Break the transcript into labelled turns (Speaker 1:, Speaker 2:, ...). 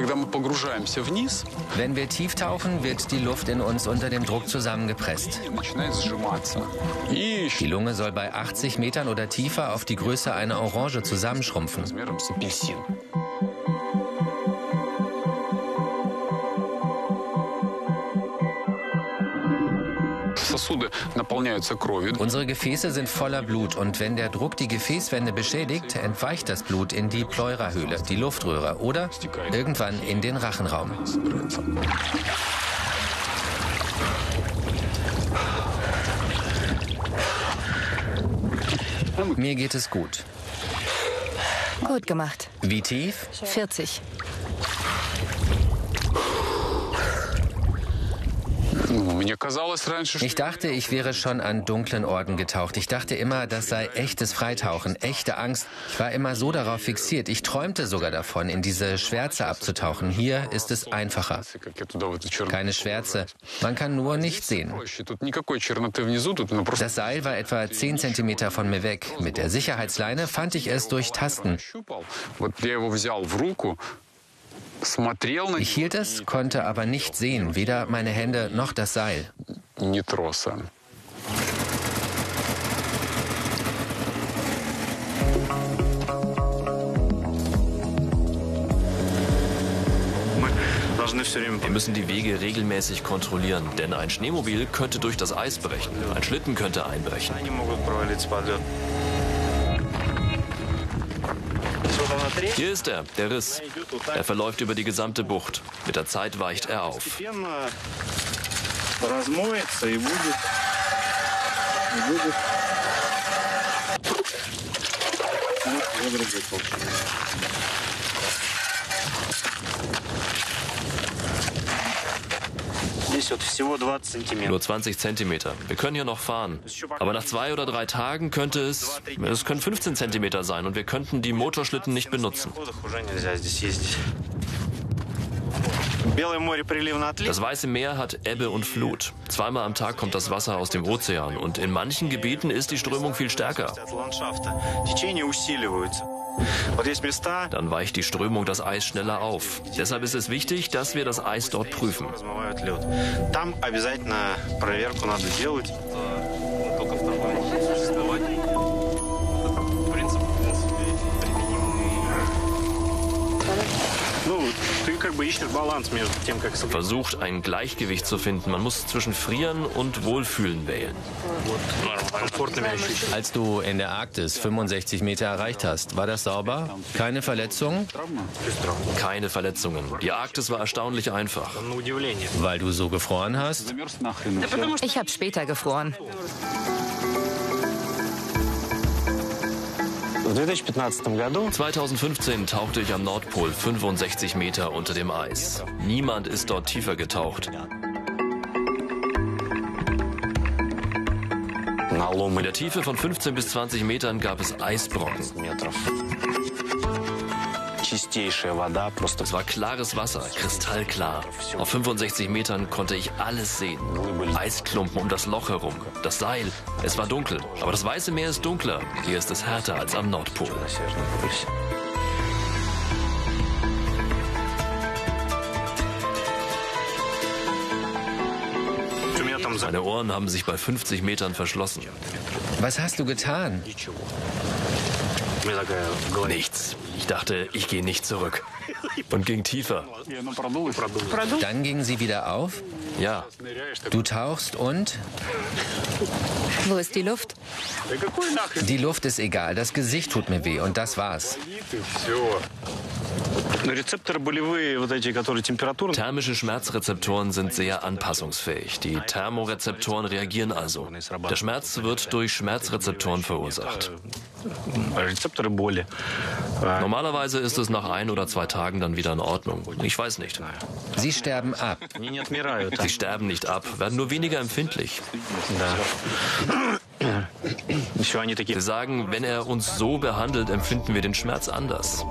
Speaker 1: Wenn wir tief tauchen, wird die Luft in uns unter dem Druck zusammengepresst. Die Lunge soll bei 80 Metern oder tiefer auf die Größe einer Orange zusammenschrumpfen. Unsere Gefäße sind voller Blut und wenn der Druck die Gefäßwände beschädigt, entweicht das Blut in die Pleurahöhle, die Luftröhre oder irgendwann in den Rachenraum. Mir geht es gut.
Speaker 2: Gut gemacht.
Speaker 1: Wie tief?
Speaker 2: 40.
Speaker 1: Ich dachte, ich wäre schon an dunklen Orten getaucht. Ich dachte immer, das sei echtes Freitauchen, echte Angst. Ich war immer so darauf fixiert. Ich träumte sogar davon, in diese Schwärze abzutauchen. Hier ist es einfacher. Keine Schwärze. Man kann nur nichts sehen. Das Seil war etwa 10 Zentimeter von mir weg. Mit der Sicherheitsleine fand ich es durch Tasten. Ich hielt es, konnte aber nicht sehen, weder meine Hände noch das Seil.
Speaker 3: Wir müssen die Wege regelmäßig kontrollieren, denn ein Schneemobil könnte durch das Eis brechen, ein Schlitten könnte einbrechen. Hier ist er, der Riss. Er verläuft über die gesamte Bucht. Mit der Zeit weicht er auf. Nur 20 Zentimeter. Wir können hier noch fahren. Aber nach 2 oder 3 Tagen könnte es können 15 Zentimeter sein und wir könnten die Motorschlitten nicht benutzen. Das Weiße Meer hat Ebbe und Flut. Zweimal am Tag kommt das Wasser aus dem Ozean und in manchen Gebieten ist die Strömung viel stärker. Dann weicht die Strömung das Eis schneller auf. Deshalb ist es wichtig, dass wir das Eis dort prüfen. Versucht, ein Gleichgewicht zu finden. Man muss zwischen Frieren und Wohlfühlen wählen.
Speaker 1: Als du in der Arktis 65 Meter erreicht hast, war das sauber? Keine Verletzungen?
Speaker 3: Keine Verletzungen. Die Arktis war erstaunlich einfach.
Speaker 1: Weil du so gefroren hast?
Speaker 2: Ich habe später gefroren.
Speaker 3: 2015 tauchte ich am Nordpol 65 Meter unter dem Eis. Niemand ist dort tiefer getaucht. In der Tiefe von 15 bis 20 Metern gab es Eisbrocken. Es war klares Wasser, kristallklar. Auf 65 Metern konnte ich alles sehen. Eisklumpen um das Loch herum, das Seil. Es war dunkel, aber das Weiße Meer ist dunkler. Hier ist es härter als am Nordpol. Meine Ohren haben sich bei 50 Metern verschlossen.
Speaker 1: Was hast du getan?
Speaker 3: Nichts. Ich dachte, ich gehe nicht zurück. Und ging tiefer.
Speaker 1: Dann gingen sie wieder auf?
Speaker 3: Ja.
Speaker 1: Du tauchst und?
Speaker 2: Wo ist die Luft?
Speaker 1: Die Luft ist egal, das Gesicht tut mir weh und das war's.
Speaker 3: Thermische Schmerzrezeptoren sind sehr anpassungsfähig. Die Thermorezeptoren reagieren also. Der Schmerz wird durch Schmerzrezeptoren verursacht. Normalerweise ist es nach 1 oder 2 Tagen dann wieder in Ordnung. Ich weiß nicht.
Speaker 1: Sie sterben ab.
Speaker 3: Sie sterben nicht ab, werden nur weniger empfindlich. Sie sagen, wenn er uns so behandelt, empfinden wir den Schmerz anders.